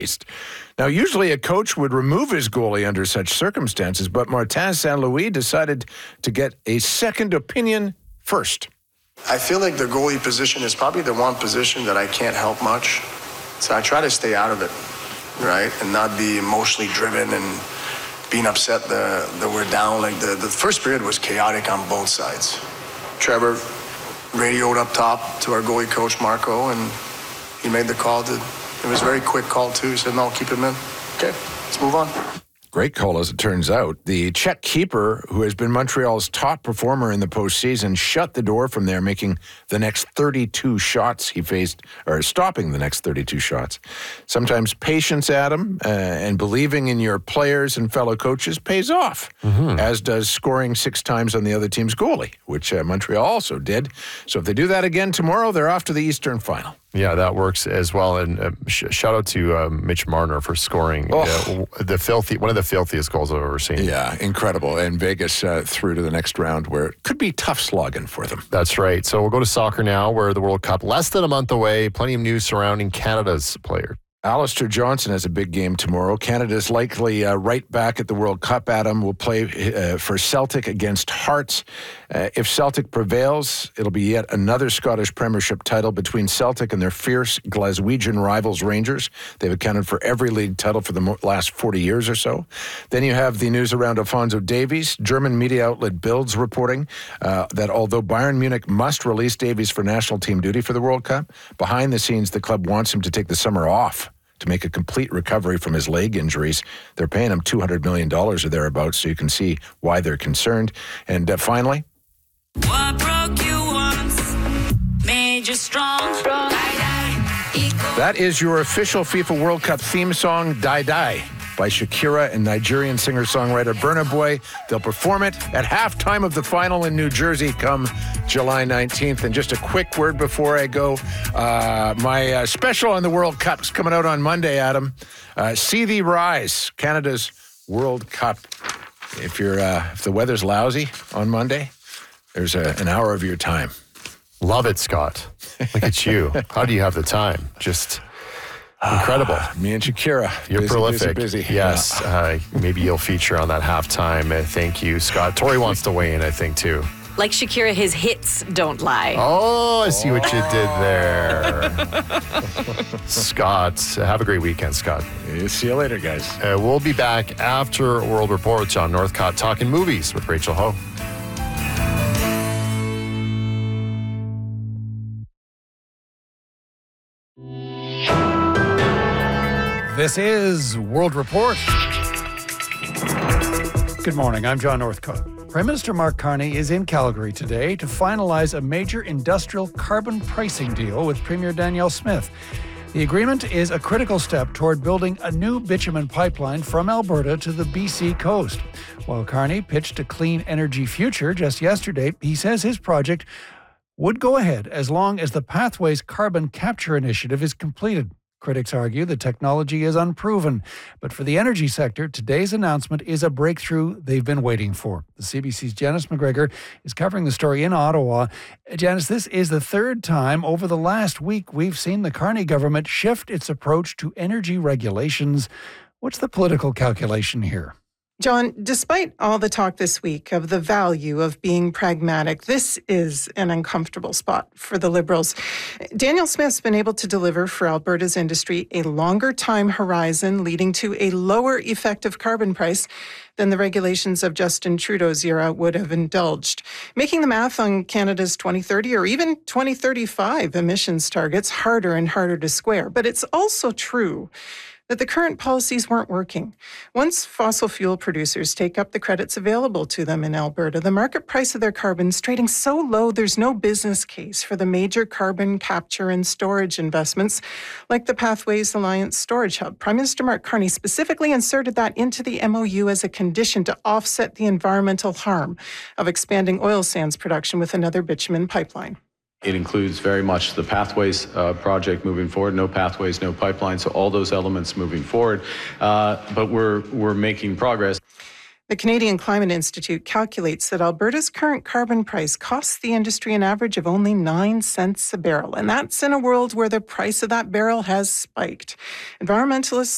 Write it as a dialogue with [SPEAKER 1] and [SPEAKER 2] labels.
[SPEAKER 1] Now, usually a coach would remove his goalie under such circumstances, but Martin St. Louis decided to get a second opinion first.
[SPEAKER 2] I feel like the goalie position is probably the one position that I can't help much. So I try to stay out of it, right? And not be emotionally driven and being upset that we're down. Like the first period was chaotic on both sides. Trevor radioed up top to our goalie coach, Marco, and he made the call. It was a very quick call, too. He said, no, keep him in. Okay, let's move on.
[SPEAKER 1] Great call, as it turns out. The Czech keeper, who has been Montreal's top performer in the postseason, shut the door from there, making the next 32 shots he faced, or stopping the next 32 shots. Sometimes patience, Adam, and believing in your players and fellow coaches pays off, as does scoring 6 times on the other team's goalie, which Montreal also did. So if they do that again tomorrow, they're off to the Eastern Final.
[SPEAKER 3] Yeah, that works as well. And shout out to Mitch Marner for scoring one of the filthiest goals I've ever seen.
[SPEAKER 1] Yeah, incredible. And Vegas through to the next round where it could be tough slogging for them.
[SPEAKER 3] That's right. So we'll go to soccer now, where the World Cup less than a month away. Plenty of news surrounding Canada's players.
[SPEAKER 1] Alistair Johnson has a big game tomorrow. Canada's likely right back at the World Cup. Adam will play for Celtic against Hearts. If Celtic prevails, it'll be yet another Scottish Premiership title between Celtic and their fierce Glaswegian rivals Rangers. They've accounted for every league title for the last 40 years or so. Then you have the news around Alphonso Davies. German media outlet Bild's reporting that although Bayern Munich must release Davies for national team duty for the World Cup, behind the scenes the club wants him to take the summer off to make a complete recovery from his leg injuries. They're paying him $200 million or thereabouts, so you can see why they're concerned. And finally,
[SPEAKER 4] what broke you once made you strong.
[SPEAKER 1] That is your official FIFA World Cup theme song, Die Die, by Shakira and Nigerian singer-songwriter Burna Boy. They'll perform it at halftime of the final in New Jersey come July 19th. And just a quick word before I go. My special on the World Cup is coming out on Monday, Adam. See Thee Rise, Canada's World Cup. If the weather's lousy on Monday, there's an hour of your time.
[SPEAKER 3] Love it, Scott. Look at you. How do you have the time? Just incredible.
[SPEAKER 1] Me and Shakira.
[SPEAKER 3] You're prolific.
[SPEAKER 1] Busy.
[SPEAKER 3] Yes. Maybe you'll feature on that halftime. Thank you, Scott. Tori wants to weigh in, I think, too.
[SPEAKER 5] Like Shakira, his hits don't lie.
[SPEAKER 3] Oh, I see what you did there. Scott, have a great weekend, Scott.
[SPEAKER 1] See you later, guys.
[SPEAKER 3] We'll be back after World Report with John Northcott, talking movies with Rachel Ho.
[SPEAKER 6] This is World Report. Good morning, I'm John Northcott. Prime Minister Mark Carney is in Calgary today to finalize a major industrial carbon pricing deal with Premier Danielle Smith. The agreement is a critical step toward building a new bitumen pipeline from Alberta to the BC coast. While Carney pitched a clean energy future just yesterday, he says his project would go ahead as long as the Pathways Carbon Capture Initiative is completed. Critics argue the technology is unproven, but for the energy sector, today's announcement is a breakthrough they've been waiting for. The CBC's Janice McGregor is covering the story in Ottawa. Janice, this is the third time over the last week we've seen the Carney government shift its approach to energy regulations. What's the political calculation here?
[SPEAKER 7] John, despite all the talk this week of the value of being pragmatic, this is an uncomfortable spot for the Liberals. Danielle Smith's been able to deliver for Alberta's industry a longer time horizon, leading to a lower effective carbon price than the regulations of Justin Trudeau's era would have indulged, making the math on Canada's 2030 or even 2035 emissions targets harder and harder to square. But it's also true that the current policies weren't working. Once fossil fuel producers take up the credits available to them in Alberta, the market price of their carbon is trading so low there's no business case for the major carbon capture and storage investments like the Pathways Alliance Storage Hub. Prime Minister Mark Carney specifically inserted that into the MOU as a condition to offset the environmental harm of expanding oil sands production with another bitumen pipeline.
[SPEAKER 8] It includes very much the Pathways project moving forward, no pathways, no pipeline, so all those elements moving forward. But we're making progress.
[SPEAKER 7] The Canadian Climate Institute calculates that Alberta's current carbon price costs the industry an average of only 9 cents a barrel, and that's in a world where the price of that barrel has spiked. Environmentalists